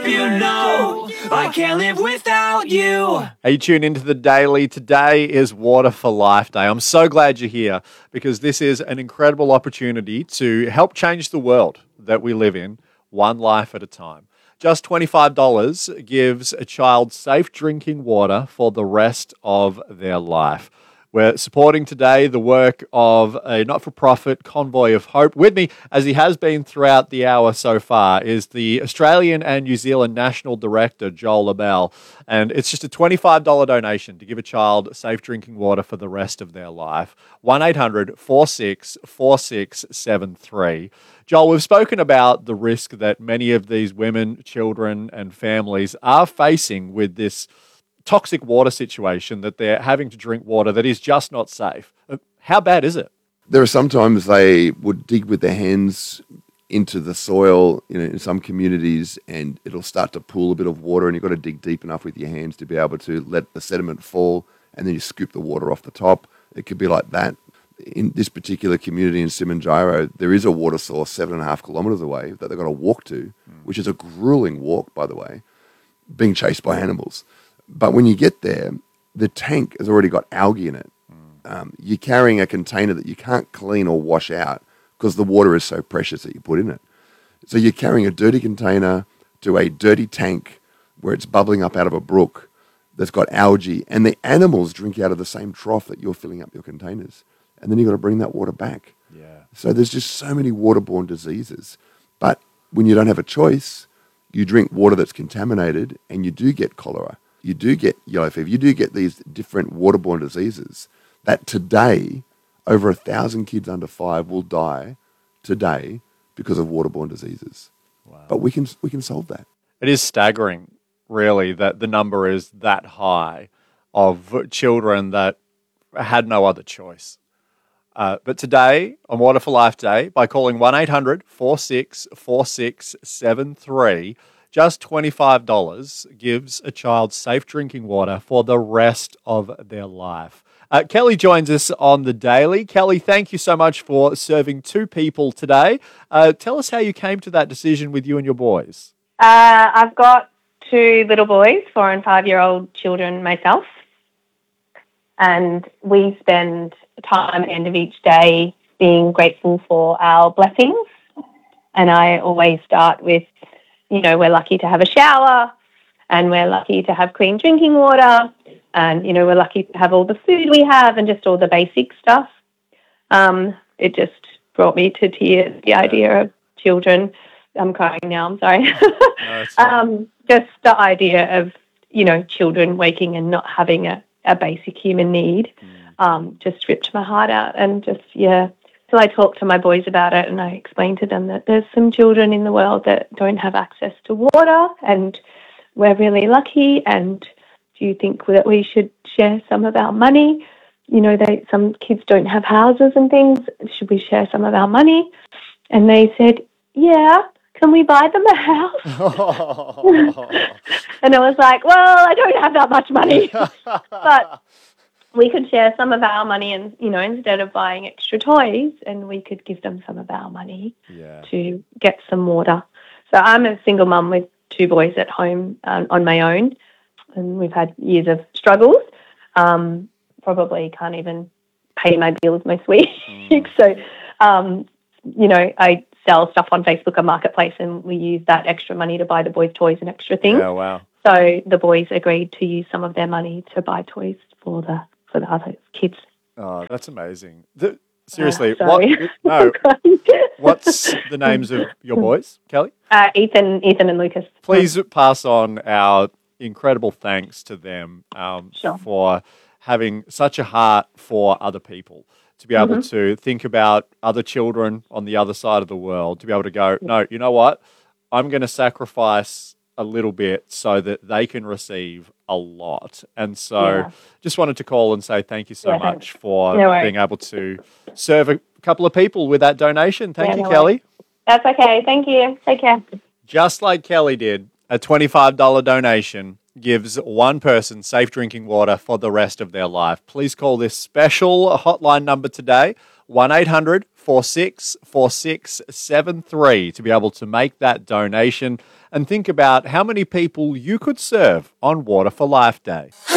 hope you know I can't live without you. Hey, you tune into The Daily. Today is Water for Life Day. I'm so glad you're here because this is an incredible opportunity to help change the world that we live in, one life at a time. Just $25 gives a child safe drinking water for the rest of their life. We're supporting today the work of a not-for-profit Convoy of Hope. With me, as he has been throughout the hour so far, is the Australian and New Zealand National Director, Joel Abell. And it's just a $25 donation to give a child safe drinking water for the rest of their life. 1-800-464673. Joel, we've spoken about the risk that many of these women, children, and families are facing with this toxic water situation, that they're having to drink water that is just not safe. How bad is it? There are sometimes they would dig with their hands into the soil, in some communities, and it'll start to pool a bit of water, and you've got to dig deep enough with your hands to be able to let the sediment fall, and then you scoop the water off the top. It could be like that. In this particular community in Simanjaro, there is a water source 7.5 kilometres away that they've got to walk to, which is a grueling walk, by the way, being chased by animals. But when you get there, the tank has already got algae in it. You're carrying a container that you can't clean or wash out because the water is so precious that you put in it. So you're carrying a dirty container to a dirty tank where it's bubbling up out of a brook that's got algae, and the animals drink out of the same trough that you're filling up your containers. And then you've got to bring that water back. Yeah. So there's just so many waterborne diseases. But when you don't have a choice, you drink water that's contaminated and you do get cholera. You do get yellow fever. You do get these different waterborne diseases that today, over 1,000 kids under 5 will die today because of waterborne diseases. Wow. But we can solve that. It is staggering, really, that the number is that high of children that had no other choice. But today, on Water for Life Day, by calling 1-800-464673, just $25 gives a child safe drinking water for the rest of their life. Kelly joins us on The Daily. Kelly, thank you so much for serving 2 people today. Tell us how you came to that decision with you and your boys. I've got 2 little boys, 4 and 5-year-old children myself, and we spend time at the end of each day being grateful for our blessings. And I always start with, we're lucky to have a shower, and we're lucky to have clean drinking water, and, we're lucky to have all the food we have and just all the basic stuff. It just brought me to tears, the idea of children. I'm crying now, I'm sorry. No, just the idea of, children waking and not having a basic human need just ripped my heart out. And just, So I talked to my boys about it, and I explained to them that there's some children in the world that don't have access to water, and we're really lucky. And do you think that we should share some of our money? Some kids don't have houses and things. Should we share some of our money? And they said, yeah, can we buy them a house? And I was like, well, I don't have that much money. But we could share some of our money and, instead of buying extra toys, and we could give them some of our money to get some water. So I'm a single mum with 2 boys at home on my own, and we've had years of struggles. Probably can't even pay my bills most weeks. So, I sell stuff on Facebook and Marketplace, and we use that extra money to buy the boys' toys and extra things. Oh, wow. So the boys agreed to use some of their money to buy toys for the other kids. Oh, that's amazing. Seriously, sorry. what's the names of your boys, Kelly? Ethan and Lucas. Please pass on our incredible thanks to them for having such a heart for other people, to be able to think about other children on the other side of the world, to be able to go, no, you know what? I'm going to sacrifice a little bit so that they can receive a lot. And so just wanted to call and say thank you so much for being able to serve a couple of people with that donation. Thank you, Kelly. That's okay. Thank you. Take care. Just like Kelly did, a $25 donation gives one person safe drinking water for the rest of their life. Please call this special hotline number today, 1-800-464673, to be able to make that donation. and think about how many people you could serve on Water for Life Day.